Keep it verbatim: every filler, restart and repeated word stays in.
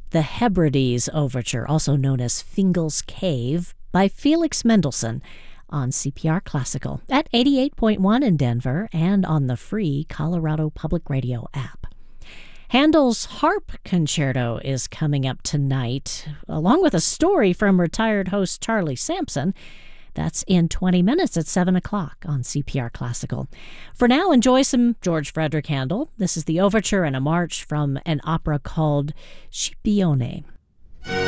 The Hebrides Overture, also known as Fingal's Cave, by Felix Mendelssohn, on C P R Classical at eighty-eight point one in Denver and on the free Colorado Public Radio app. Handel's Harp Concerto is coming up tonight, along with a story from retired host Charlie Sampson. That's in twenty minutes at seven o'clock on C P R Classical. For now, enjoy some George Frederick Handel. This is the overture and a march from an opera called Scipione.